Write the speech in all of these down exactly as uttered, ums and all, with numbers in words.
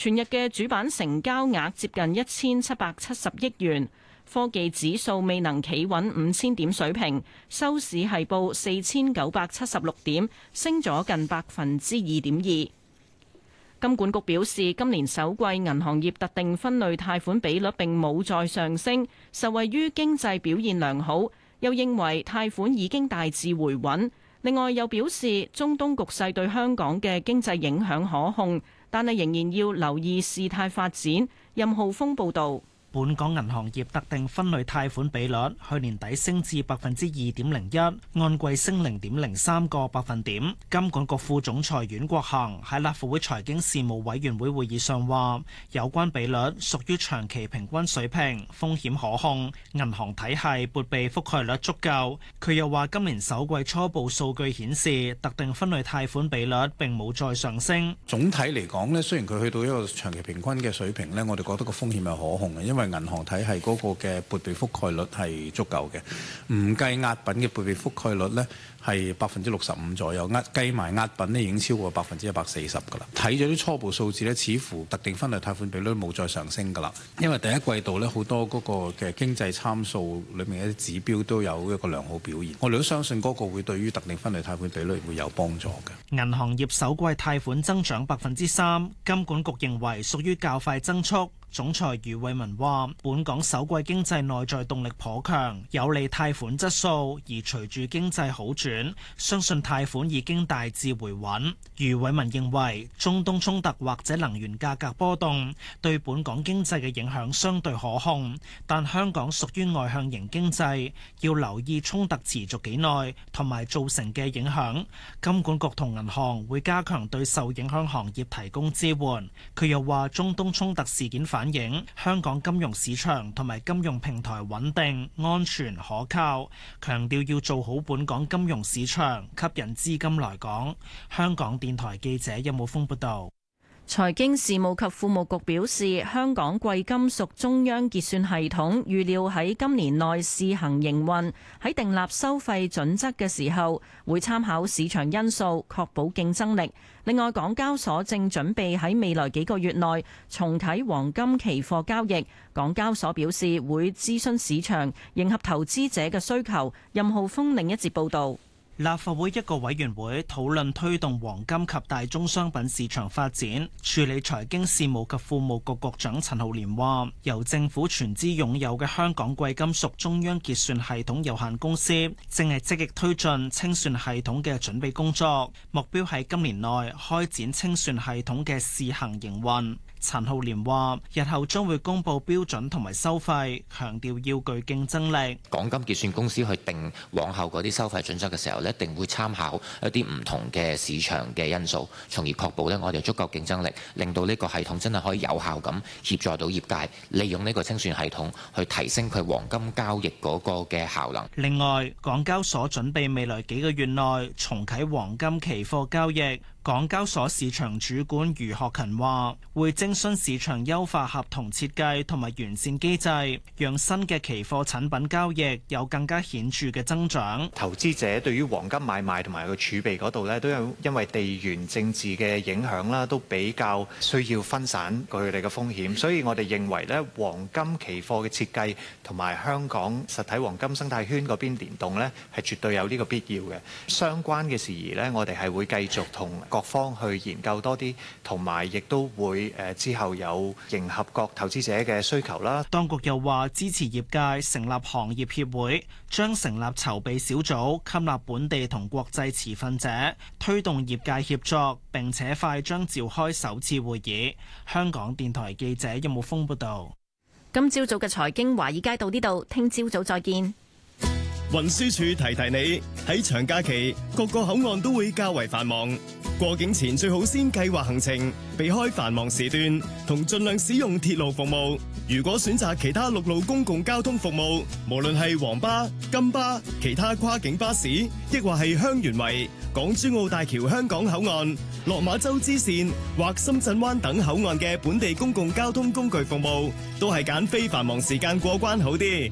全日嘅主板成交額接近一千七百七十億元。科技指數未能企穩五千點水平，收市係報四千九百七十六點，升咗近百分之二點二。金管局表示，今年首季銀行業特定分類貸款比率並冇再上升，受惠於經濟表現良好，又認為貸款已經大致回穩。另外又表示，中東局勢對香港嘅經濟影響可控，但係仍然要留意事態發展。任浩峰報導。 本港銀行業特定分類貸款比率去年底升至百分之二點零一，按季升零點零三個百分點。金管局副總裁阮國恒喺立法會財經事務委員會會議上話，有關比率屬於長期平均水平，風險可控，銀行體系撥備覆蓋率足夠。佢又話，今年首季初步數據顯示，特定分類貸款比率並冇再上升。 總體嚟講呢，雖然佢去到一個長期平均嘅水平呢，我哋覺得個風險係可控嘅，因為銀行體系嗰個嘅撥備覆蓋率係足夠嘅，唔計押品嘅撥備覆蓋率呢係百分之六十五左右，押計埋押品呢已經超過百分之一百四十㗎啦。睇咗啲初步數字呢，似乎特定分類貸款比率冇再上升㗎啦，因為第一季度呢，好多嗰個嘅經濟參數裏面一啲指標都有一個良好表現，我哋都相信嗰個會對於特定分類貸款比率會有幫助嘅。 銀行業首季貸款增長百分之三，金管局認為屬於較快增速。總裁余偉文話，本港首季經濟內在動力頗強，有利貸款質素，而隨住經濟好轉，相信貸款已經大致回穩。余偉文認為，中東衝突或者能源價格波動對本港經濟嘅影響相對可控，但香港屬於外向型經濟，要留意衝突持續幾耐同埋造成嘅影響。金管局同銀行會加強對受影響行業提供支援。佢又話，中東衝突事件反反映香港金融市場同埋金融平台穩定、安全、可靠，強調要做好本港金融市場，吸引資金來港。香港電台記者任武峰報道。 財經事務及庫務局表示，香港貴金屬中央結算系統預料喺今年內試行營運，喺訂立收費準則嘅時候，會參考市場因素，確保競爭力。另外，港交所正準備喺未來幾個月內重啟黃金期貨交易。港交所表示會諮詢市場，迎合投資者嘅需求。任浩峰另一節報導。 立法會一個委員會討論推動黃金及大宗商品市場發展，處理財經事務及庫務局局長陳浩濂話，由政府全資擁有嘅香港貴金屬中央結算系統有限公司正係積極推進清算系統嘅準備工作，目標喺今年內開展清算系統嘅試行營運。陳浩濂話，日後將會公布標準同埋收費，強調要具競爭力。 港金結算公司去定往後嗰啲收費準則嘅時候，一定會參考一啲唔同嘅市場嘅因素，從而確保咧我哋足夠競爭力，令到呢個系統真係可以有效咁協助到業界利用呢個清算系統去提升佢黃金交易嗰個嘅效能。 另外，港交所準備未來幾個月內重啟黃金期貨交易。港交所市場主管余學勤話，會徵詢市場優化合同設計同埋完善機制，讓新嘅期貨產品交易有更加顯著嘅增長。 投資者對於黃金買賣同埋個儲備嗰度咧，都有因為地緣政治嘅影響啦，都比較需要分散佢哋嘅風險，所以我哋認為咧，黃金期貨嘅設計同埋香港實體黃金生態圈嗰邊聯動咧，係絕對有呢個必要嘅。相關嘅事宜咧，我哋係會繼續同各方去研究多啲，同埋亦都會誒之後有迎合各投資者嘅需求啦。 當局又話支持業界成立行業協會，將成立籌備小組，吸納本地同國際持份者，推動業界協作，並且快將召開首次會議。香港電台記者任武峰報道。 今朝早嘅財經華爾街到呢度，聽朝早再見。 運輸署提提你，喺長假期各個口岸都會較為繁忙，過境前最好先計劃行程，避開繁忙時段，同盡量使用鐵路服務。如果選擇其他陸路公共交通服務，無論係黃巴、金巴、其他跨境巴士，抑或係香園圍、港珠澳大橋香港口岸、落馬洲支線或深圳灣等口岸嘅本地公共交通工具服務，都係揀非繁忙時間過關好啲。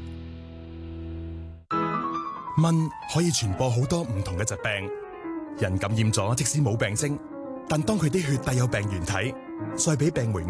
蚊可以傳播好多唔同嘅疾病，人感染咗即使冇病徵，但當佢啲血帶有病原體，再俾病媒